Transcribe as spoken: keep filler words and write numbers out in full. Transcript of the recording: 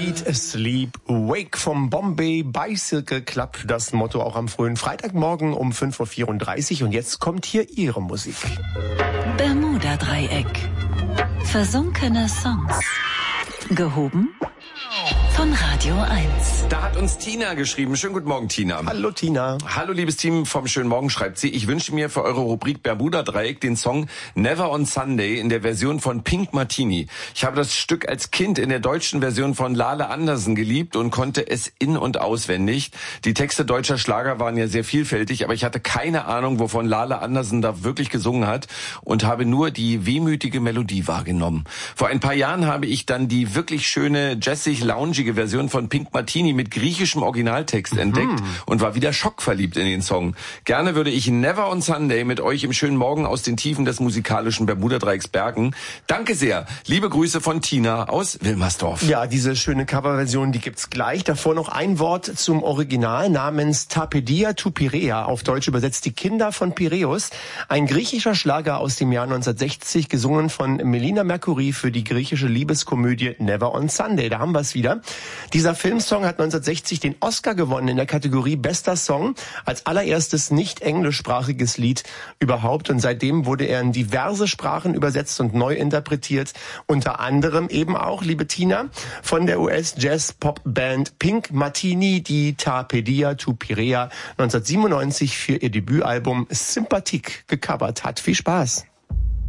Eat, Sleep, Wake vom Bombay Bicycle Club. Das Motto auch am frühen Freitagmorgen um fünf Uhr vierunddreißig. Und jetzt kommt hier Ihre Musik. Bermuda-Dreieck. Versunkene Songs. Gehoben von Radio eins. Da hat uns Tina geschrieben. Schönen guten Morgen, Tina. Hallo, Tina. Hallo, liebes Team vom Schönen Morgen, schreibt sie. Ich wünsche mir für eure Rubrik Bermuda-Dreieck den Song Never on Sunday in der Version von Pink Martini. Ich habe das Stück als Kind in der deutschen Version von Lale Andersen geliebt und konnte es in- und auswendig. Die Texte deutscher Schlager waren ja sehr vielfältig, aber ich hatte keine Ahnung, wovon Lale Andersen da wirklich gesungen hat und habe nur die wehmütige Melodie wahrgenommen. Vor ein paar Jahren habe ich dann die wirklich schöne, jazzig loungige Version von Pink Martini mit griechischem Originaltext mhm. entdeckt und war wieder schockverliebt in den Song. Gerne würde ich Never on Sunday mit euch im schönen Morgen aus den Tiefen des musikalischen Bermuda-Dreiecks bergen. Danke sehr. Liebe Grüße von Tina aus Wilmersdorf. Ja, diese schöne Coverversion, die gibt's gleich. Davor noch ein Wort zum Original namens Tapedia tu Piräa, auf Deutsch übersetzt die Kinder von Piräus. Ein griechischer Schlager aus dem Jahr neunzehnhundertsechzig, gesungen von Melina Mercouri für die griechische Liebeskomödie Never on Sunday. Da haben wir es wieder. Dieser Filmsong hat neunzehnhundertsechzig den Oscar gewonnen in der Kategorie Bester Song als allererstes nicht englischsprachiges Lied überhaupt. Und seitdem wurde er in diverse Sprachen übersetzt und neu interpretiert. Unter anderem eben auch, liebe Tina, von der U S-Jazz-Pop-Band Pink Martini, die Tapedia tu Piräa neunzehnhundertsiebenundneunzig für ihr Debütalbum Sympathique gecovert hat. Viel Spaß!